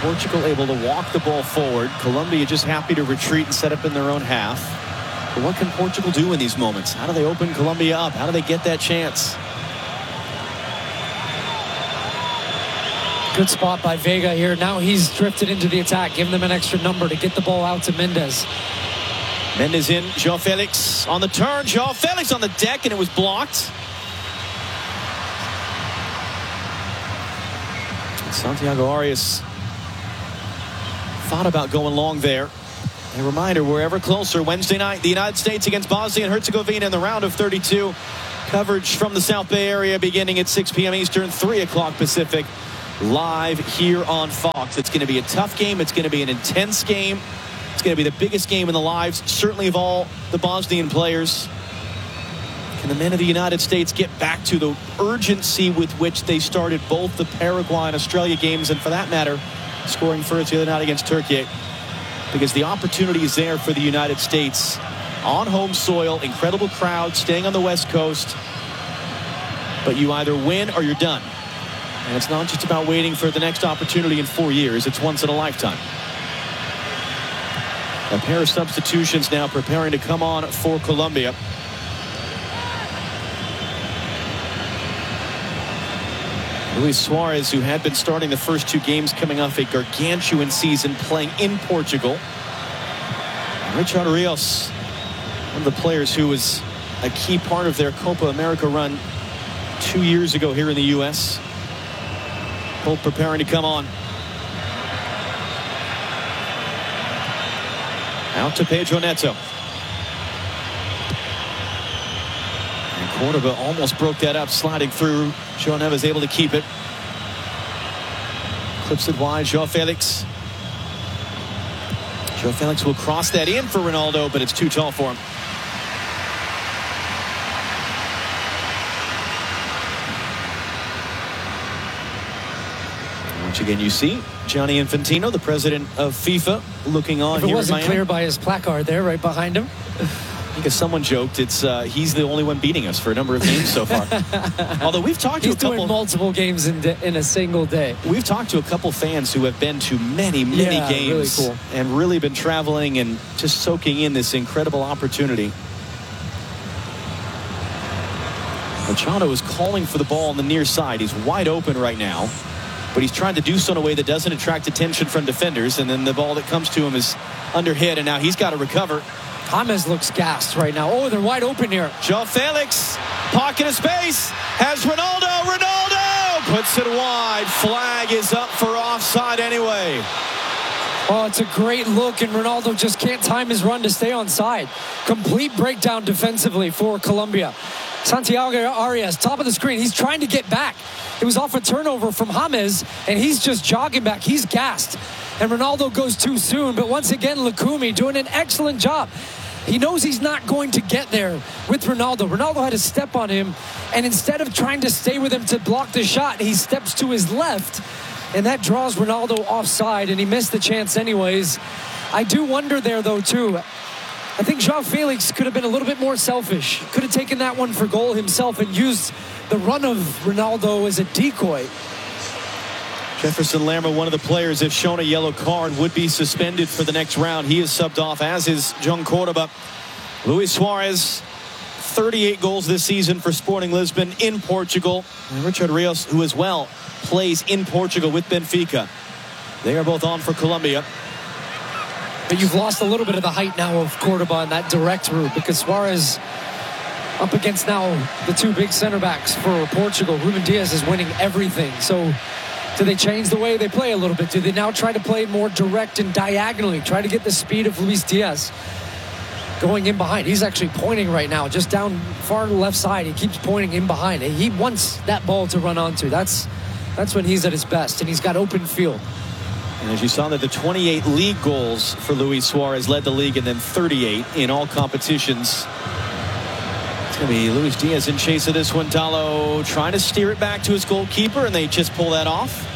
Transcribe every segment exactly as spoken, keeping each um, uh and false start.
Portugal able to walk the ball forward. Colombia just happy to retreat and set up in their own half. But what can Portugal do in these moments? How do they open Colombia up? How do they get that chance? Good spot by Vega here. Now he's drifted into the attack, giving them an extra number to get the ball out to Mendes. Mendes in, João Felix on the turn. João Felix on the deck, and it was blocked. Santiago Arias thought about going long there. A reminder, we're ever closer. Wednesday night, the United States against Bosnia and Herzegovina in the round of thirty-two. Coverage from the South Bay area beginning at six p m Eastern, three o'clock Pacific. Live here on Fox. It's going to be a tough game. It's going to be an intense game. It's going to be the biggest game in the lives, certainly of all the Bosnian players. Can the men of the United States get back to the urgency with which they started both the Paraguay and Australia games, and for that matter, scoring first the other night against Turkey? Because the opportunity is there for the United States on home soil, incredible crowd, staying on the West Coast. But you either win or you're done. And it's not just about waiting for the next opportunity in four years. It's once in a lifetime. A pair of substitutions now preparing to come on for Colombia. Luis Suarez, who had been starting the first two games coming off a gargantuan season playing in Portugal. And Richard Rios, one of the players who was a key part of their Copa America run two years ago here in the U S Both preparing to come on. Out to Pedro Neto. And Cordoba almost broke that up, sliding through. João Neves able to keep it. Clips it wide, João Felix. João Felix will cross that in for Ronaldo, but it's too tall for him. Once again, you see Gianni Infantino, the president of FIFA, looking on if it here wasn't in Miami. clear by his placard there right behind him. Because someone joked it's uh, he's the only one beating us for a number of games so far. Although we've talked to he's a couple doing multiple games in, in a single day. We've talked to a couple fans who have been to many, many yeah, games really cool. and really been traveling and just soaking in this incredible opportunity. Machado is calling for the ball on the near side. He's wide open right now, but he's trying to do so in a way that doesn't attract attention from defenders, and then the ball that comes to him is under hit, and now he's got to recover. James looks gassed right now. Oh, they're wide open here. João Felix, pocket of space, has Ronaldo, Ronaldo puts it wide. Flag is up for offside anyway. Oh, it's a great look, and Ronaldo just can't time his run to stay on side. Complete breakdown defensively for Colombia. Santiago Arias, top of the screen. He's trying to get back. It was off a turnover from James, and he's just jogging back. He's gassed. And Ronaldo goes too soon. But once again, Lukumi doing an excellent job. He knows he's not going to get there with Ronaldo. Ronaldo had to step on him, and instead of trying to stay with him to block the shot, he steps to his left, and that draws Ronaldo offside, and he missed the chance anyways. I do wonder there, though, too. I think João Felix could have been a little bit more selfish. Could have taken that one for goal himself and used the run of Ronaldo as a decoy. Jefferson Lerma, one of the players, if shown a yellow card, would be suspended for the next round. He is subbed off, as is John Cordoba. Luis Suarez, thirty-eight goals this season for Sporting Lisbon in Portugal. And Richard Rios, who as well plays in Portugal with Benfica. They are both on for Colombia. But you've lost a little bit of the height now of Cordoba in that direct route, because Suarez up against now the two big center backs for Portugal. Ruben Diaz is winning everything. So do they change the way they play a little bit? Do they now try to play more direct and diagonally? Try to get the speed of Luis Diaz going in behind. He's actually pointing right now, just down far to the left side. He keeps pointing in behind. He wants that ball to run onto. That's, that's when he's at his best, and he's got open field. And as you saw, that the twenty-eight league goals for Luis Suarez led the league, and then thirty-eight in all competitions. It's going to be Luis Diaz in chase of this one. Dallo trying to steer it back to his goalkeeper, and they just pull that off.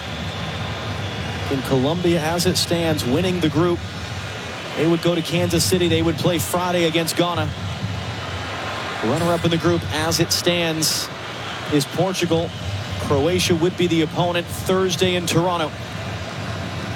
In Colombia, as it stands, winning the group. They would go to Kansas City. They would play Friday against Ghana. Runner-up in the group, as it stands, is Portugal. Croatia would be the opponent Thursday in Toronto.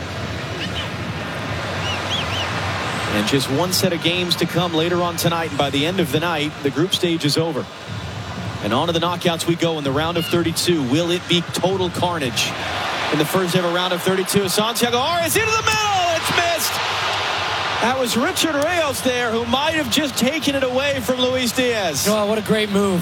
And just one set of games to come later on tonight. And by the end of the night, the group stage is over. And on to the knockouts we go in the round of thirty-two. Will it be total carnage in the first ever round of thirty-two? Santiago Arias into the middle. It's missed. That was Richard Rios there, who might have just taken it away from Luis Diaz. Oh, what a great move.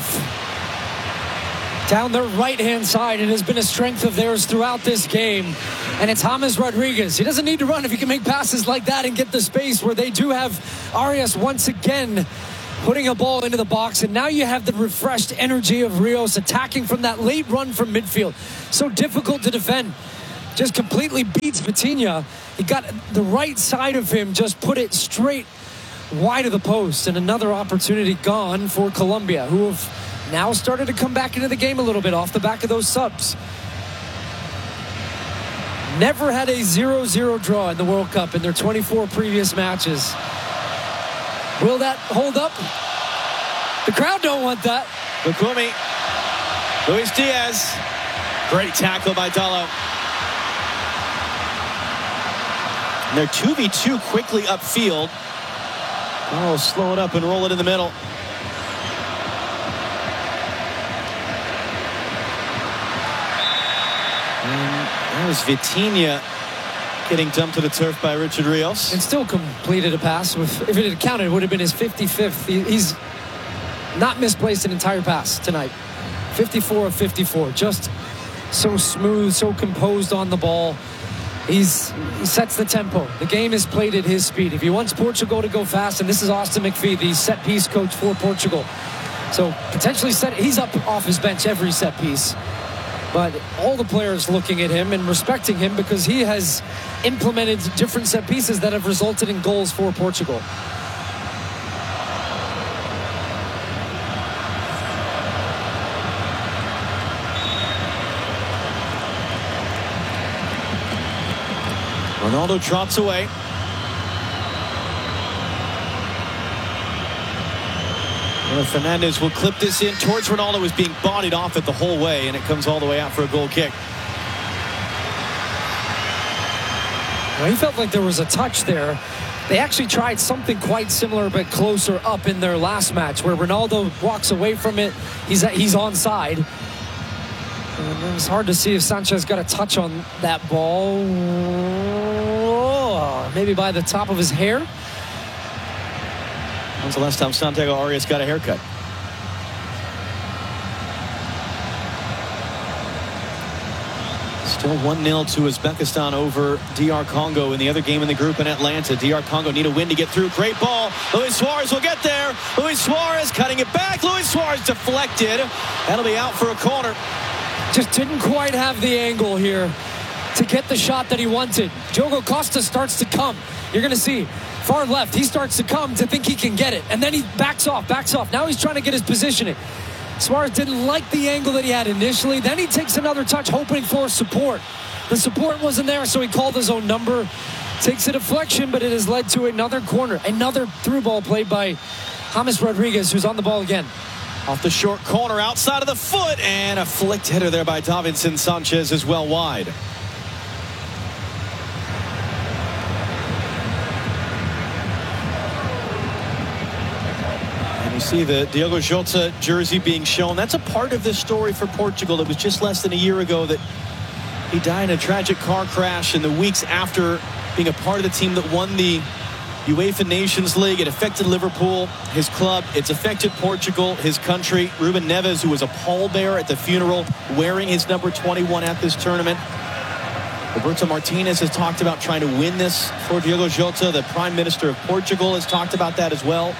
Down their right-hand side. It has been a strength of theirs throughout this game. And it's James Rodriguez. He doesn't need to run if he can make passes like that and get the space where they do have Arias once again putting a ball into the box. And now you have the refreshed energy of Rios attacking from that late run from midfield. So difficult to defend. Just completely beats Vitinha. He got the right side of him, just put it straight wide of the post. And another opportunity gone for Colombia, who have now started to come back into the game a little bit off the back of those subs. Never had a zero zero draw in the World Cup in their twenty-four previous matches. Will that hold up? The crowd don't want that. Lukumi. Luis Diaz. Great tackle by Dalot. And they're two v two quickly upfield. Oh, slow it up and roll it in the middle. And that was Vitinha getting dumped to the turf by Richard Rios. And still completed a pass. With, if it had counted, it would have been his fifty-fifth. He, he's not misplaced an entire pass tonight. fifty-four of fifty-four. Just so smooth, so composed on the ball. He's, he sets the tempo. The game is played at his speed. If he wants Portugal to go fast, and this is Austin McPhee, the set piece coach for Portugal. So potentially set, he's up off his bench every set piece. But all the players looking at him and respecting him because he has implemented different set pieces that have resulted in goals for Portugal. Ronaldo trots away. Well, Fernandez will clip this in towards Ronaldo, who's being bodied off it the whole way, and it comes all the way out for a goal kick. Well, he felt like there was a touch there. They actually tried something quite similar but closer up in their last match where Ronaldo walks away from it. He's, he's onside. And it's hard to see if Sanchez got a touch on that ball. Oh, maybe by the top of his hair. When's the last time Santiago Arias got a haircut? Still one nil to Uzbekistan over D R Congo in the other game in the group in Atlanta. D R Congo need a win to get through. Great ball. Luis Suarez will get there. Luis Suarez cutting it back. Luis Suarez deflected. That'll be out for a corner. Just didn't quite have the angle here to get the shot that he wanted. Diogo Costa starts to come. You're going to see far left. He starts to come to think he can get it. And then he backs off, backs off. Now he's trying to get his positioning. Suarez didn't like the angle that he had initially. Then he takes another touch, hoping for support. The support wasn't there, so he called his own number. Takes a deflection, but it has led to another corner. Another through ball played by James Rodriguez, who's on the ball again. Off the short corner, outside of the foot, and a flicked header there by Davinson Sanchez as well wide. And you see the Diogo Jota jersey being shown. That's a part of this story for Portugal. It was just less than a year ago that he died in a tragic car crash in the weeks after being a part of the team that won the UEFA Nations League. It affected Liverpool, his club. It's affected Portugal, his country. Ruben Neves, who was a pallbearer at the funeral, wearing his number twenty-one at this tournament. Roberto Martinez has talked about trying to win this for Diogo Jota. The Prime Minister of Portugal has talked about that as well.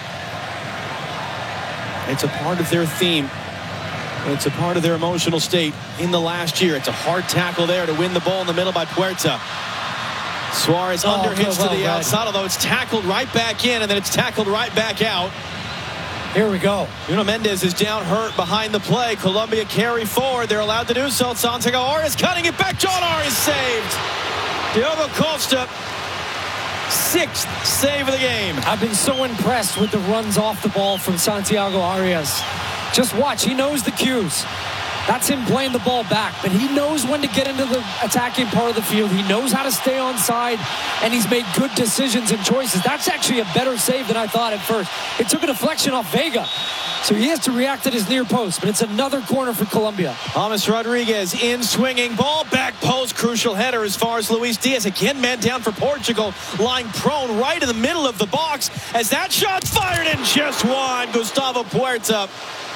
It's a part of their theme. It's a part of their emotional state in the last year. It's a hard tackle there to win the ball in the middle by Puerta. Suarez oh, underhits well, to the well, outside, although it's tackled right back in, and then it's tackled right back out. Here we go. Nuno Mendes is down hurt behind the play. Colombia carry forward. They're allowed to do so. Santiago Arias cutting it back. John Arias saved. Diogo Costa, sixth save of the game. I've been so impressed with the runs off the ball from Santiago Arias. Just watch. He knows the cues. That's him playing the ball back, but he knows when to get into the attacking part of the field. He knows how to stay on side, and he's made good decisions and choices. That's actually a better save than I thought at first. It took a deflection off Vega, so he has to react at his near post, but it's another corner for Colombia. James Rodriguez in swinging, ball back post, crucial header as far as Luis Diaz. Again, man down for Portugal, lying prone right in the middle of the box as that shot fired in just one. Gustavo Puerta.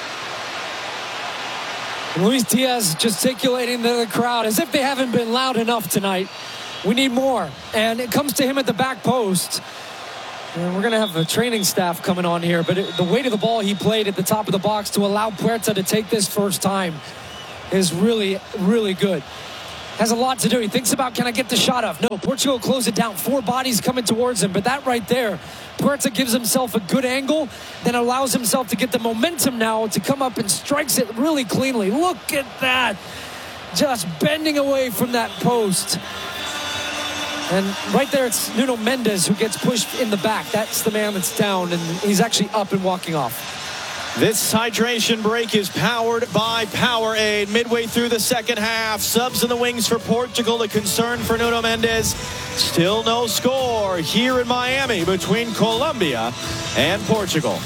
Luis Diaz gesticulating to the crowd as if they haven't been loud enough tonight. We need more. And it comes to him at the back post. And we're going to have a training staff coming on here, but it, the weight of the ball he played at the top of the box to allow Puerta to take this first time is really, really good. Has a lot to do. He thinks about, can I get the shot off? No, Portugal close it down. Four bodies coming towards him, but that right there, Puerta gives himself a good angle, then allows himself to get the momentum now to come up and strikes it really cleanly. Look at that. Just bending away from that post. And right there, it's Nuno Mendes who gets pushed in the back. That's the man that's down, and he's actually up and walking off. This hydration break is powered by Powerade. Midway through the second half, subs in the wings for Portugal. A concern for Nuno Mendes. Still no score here in Miami between Colombia and Portugal.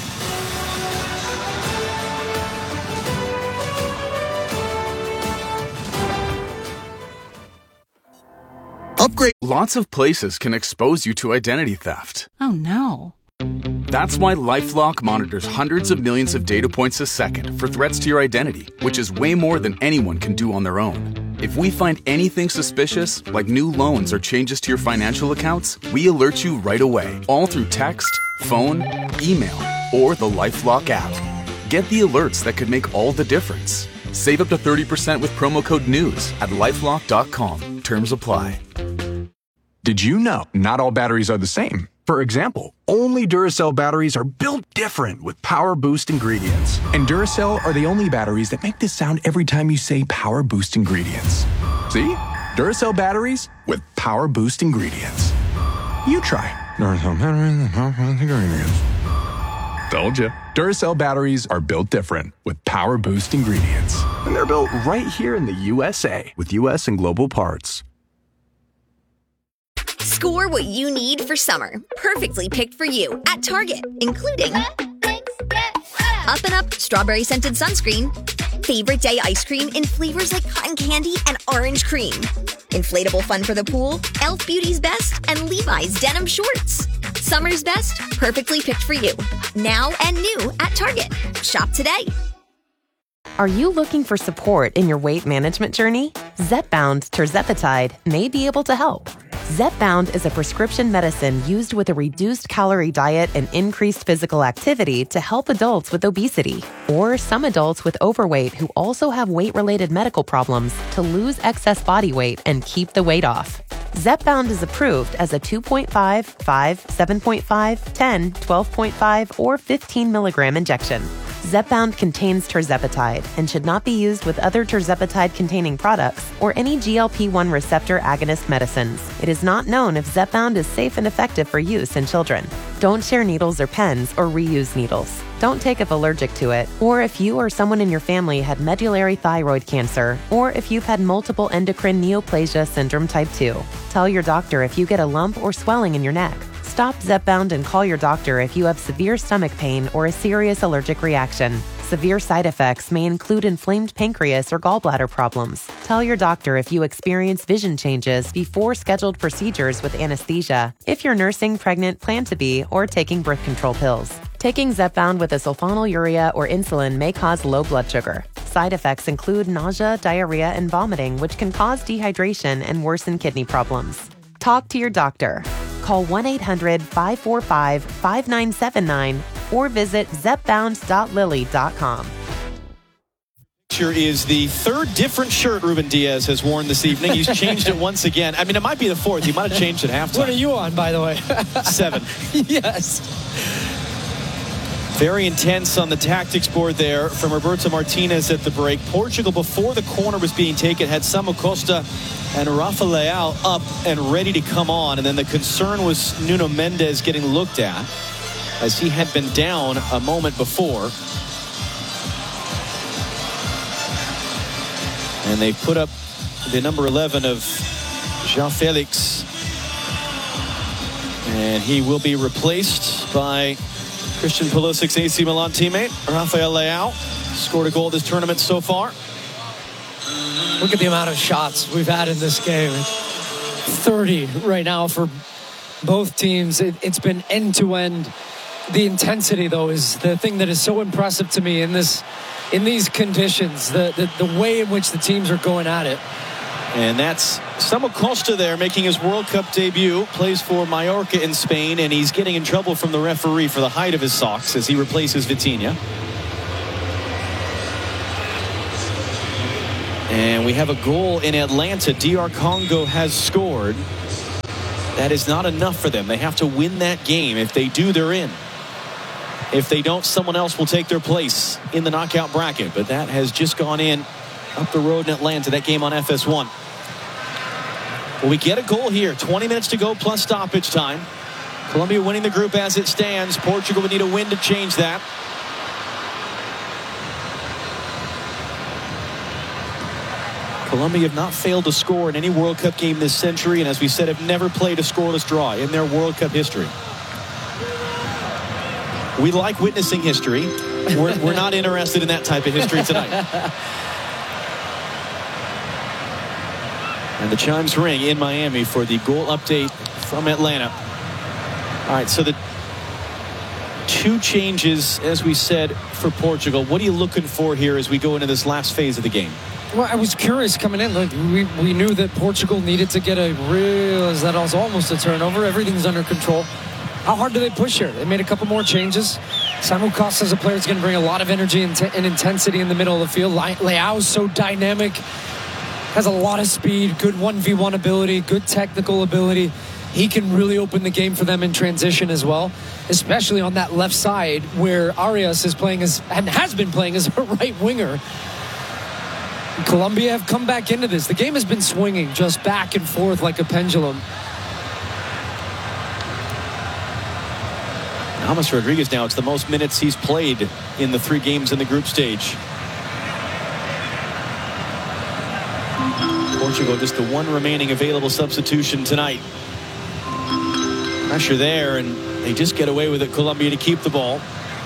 Upgrade. Lots of places can expose you to identity theft. Oh no. That's why LifeLock monitors hundreds of millions of data points a second for threats to your identity, which is way more than anyone can do on their own. If we find anything suspicious, like new loans or changes to your financial accounts, we alert you right away, all through text, phone, email, or the LifeLock app. Get the alerts that could make all the difference. Save up to thirty percent with promo code NEWS at lifelock dot com. Terms apply. Did you know not all batteries are the same? For example, only Duracell batteries are built different with Power Boost ingredients. And Duracell are the only batteries that make this sound every time you say Power Boost ingredients. See? Duracell batteries with Power Boost ingredients. You try. Duracell batteries with Power Boost ingredients. Told you. Duracell batteries are built different with Power Boost ingredients. And they're built right here in the U S A with U S and global parts. Score what you need for summer. Perfectly picked for you at Target, including Up and Up Strawberry Scented Sunscreen, Favorite Day Ice Cream in flavors like cotton candy and orange cream, Inflatable Fun for the Pool, e l f Beauty's Best, and Levi's Denim Shorts. Summer's best, perfectly picked for you. Now and new at Target. Shop today. Are you looking for support in your weight management journey? Zepbound Tirzepatide may be able to help. Zepbound is a prescription medicine used with a reduced calorie diet and increased physical activity to help adults with obesity, or some adults with overweight who also have weight-related medical problems to lose excess body weight and keep the weight off. Zepbound is approved as a two point five, five, seven point five, ten, twelve point five, or fifteen milligram injection. Zepbound contains tirzepatide and should not be used with other tirzepatide-containing products or any G L P one receptor agonist medicines. It is not known if Zepbound is safe and effective for use in children. Don't share needles or pens or reuse needles. Don't take if allergic to it, or if you or someone in your family had medullary thyroid cancer, or if you've had multiple endocrine neoplasia syndrome type two. Tell your doctor if you get a lump or swelling in your neck. Stop Zepbound and call your doctor if you have severe stomach pain or a serious allergic reaction. Severe side effects may include inflamed pancreas or gallbladder problems. Tell your doctor if you experience vision changes before scheduled procedures with anesthesia, if you're nursing, pregnant, plan to be, or taking birth control pills. Taking Zepbound with a sulfonylurea or insulin may cause low blood sugar. Side effects include nausea, diarrhea, and vomiting, which can cause dehydration and worsen kidney problems. Talk to your doctor. Call one eight hundred, five four five, five nine seven nine or visit zepbound dot lilly dot com. Here is the third different shirt Ruben Diaz has worn this evening. He's changed it once again. I mean, it might be the fourth. He might have changed it halftime. What are you on, by the way? Seven. Yes. Very intense on the tactics board there from Roberto Martinez at the break. Portugal, before the corner was being taken, had Samu Costa and Rafa Leao up and ready to come on. And then the concern was Nuno Mendes getting looked at as he had been down a moment before. And they put up the number eleven of João Felix. And he will be replaced by Christian Pulisic's A C Milan teammate, Rafael Leao. Scored a goal this tournament so far. Look at the amount of shots we've had in this game. thirty right now for both teams. It, it's been end-to-end. The intensity, though, is the thing that is so impressive to me in this, in these conditions. The, the, the way in which the teams are going at it. And that's Samu Costa there making his World Cup debut. Plays for Mallorca in Spain, and he's getting in trouble from the referee for the height of his socks as he replaces Vitinha. And we have a goal in Atlanta. D R Congo has scored. That is not enough for them. They have to win that game. If they do, they're in. If they don't, someone else will take their place in the knockout bracket. But that has just gone in up the road in Atlanta. That game on F S one. Well, we get a goal here. twenty minutes to go plus stoppage time. Colombia winning the group as it stands. Portugal would need a win to change that. Colombia have not failed to score in any World Cup game this century, and as we said, have never played a scoreless draw in their World Cup history. We like witnessing history. We're, we're not interested in that type of history tonight. And the chimes ring in Miami for the goal update from Atlanta. All right, so the two changes, as we said, for Portugal. What are you looking for here as we go into this last phase of the game? Well, I was curious coming in. Like we, we knew that Portugal needed to get a real, is that was almost a turnover. Everything's under control. How hard do they push here? They made a couple more changes. Samu Costa as a player is going to bring a lot of energy and, and intensity in the middle of the field. Leao is so dynamic, has a lot of speed, good one v one ability, good technical ability. He can really open the game for them in transition as well, especially on that left side where Arias is playing as, and has been playing as a right winger. Colombia have come back into this. The game has been swinging just back and forth like a pendulum. James Rodriguez now, it's the most minutes he's played in the three games in the group stage. Portugal just the one remaining available substitution tonight. Pressure there, and they just get away with it, Colombia, to keep the ball.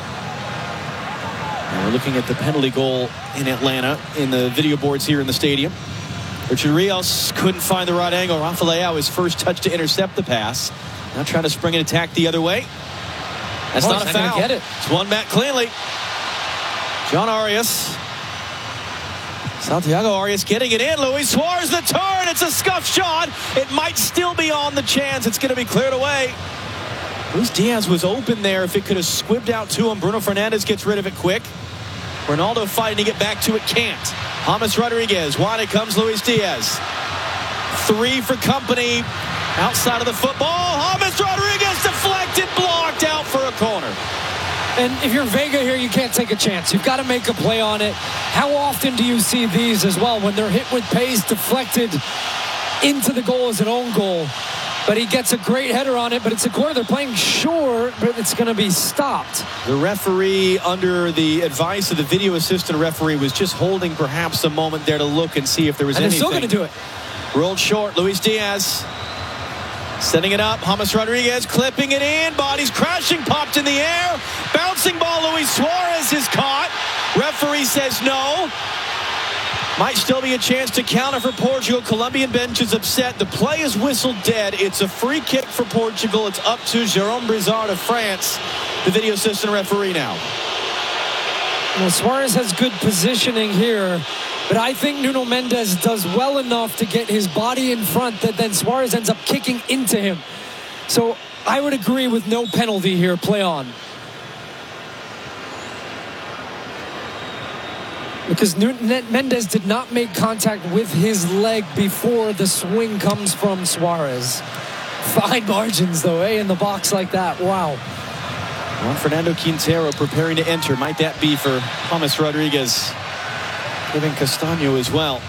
And we're looking at the penalty goal in Atlanta in the video boards here in the stadium. Richard Rios couldn't find the right angle. Rafael Leao, his first touch to intercept the pass. Now trying to spring an attack the other way. That's oh, not a foul. Get it. It's won back cleanly. John Arias. Santiago Arias getting it in. Luis Suarez the turn. It's a scuff shot. It might still be on the chance. It's going to be cleared away. Luis Diaz was open there. If it could have squibbed out to him, Bruno Fernandes gets rid of it quick. Ronaldo fighting to get back to it, can't. James Rodriguez, wide it comes Luis Diaz. Three for company outside of the football. James Rodriguez deflected, blocked out for a corner. And if you're Vega here, you can't take a chance. You've got to make a play on it. How often do you see these as well when they're hit with pace, deflected into the goal as an own goal? But he gets a great header on it, but it's a corner. They're playing short, but it's going to be stopped. The referee, under the advice of the video assistant referee, was just holding perhaps a moment there to look and see if there was and anything. And they're still going to do it. Rolled short, Luis Diaz. Setting it up, James Rodriguez clipping it in. Bodies crashing, popped in the air. Bouncing ball, Luis Suarez is caught. Referee says no. Might still be a chance to counter for Portugal. Colombian bench is upset. The play is whistled dead. It's a free kick for Portugal. It's up to Jérôme Brizard of France, the video assistant referee now. Well, Suarez has good positioning here, but I think Nuno Mendes does well enough to get his body in front that then Suarez ends up kicking into him. So I would agree with no penalty here. Play on. Because Mendes did not make contact with his leg before the swing comes from Suarez. Fine margins, though, eh, in the box like that. Wow. Juan Fernando Quintero preparing to enter. Might that be for James Rodriguez? Kevin Castaño as well.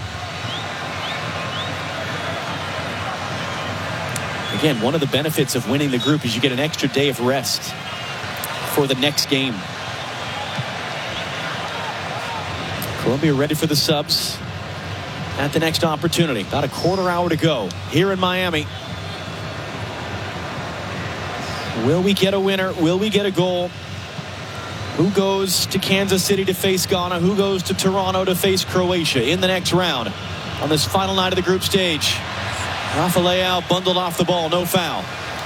Again, one of the benefits of winning the group is you get an extra day of rest for the next game. Colombia ready for the subs. at the next opportunity. About a quarter hour to go here in Miami. Will we get a winner? Will we get a goal? Who goes to Kansas City to face Ghana? Who goes to Toronto to face Croatia in the next round on this final night of the group stage? Rafa Leao bundled off the ball, no foul.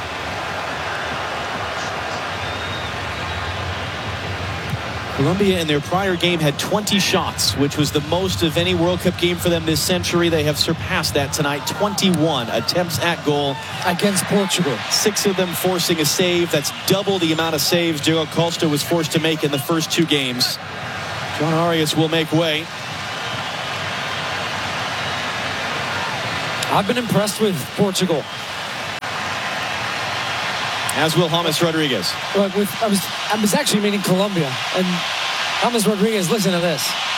Colombia in their prior game had twenty shots, which was the most of any World Cup game for them this century. They have surpassed that tonight. twenty-one attempts at goal against Portugal. Six of them forcing a save. That's double the amount of saves Diego Costa was forced to make in the first two games. John Arias will make way. I've been impressed with Portugal. As will James Rodriguez. Look, with, I was I was actually meaning Colombia. And James Rodriguez, listen to this.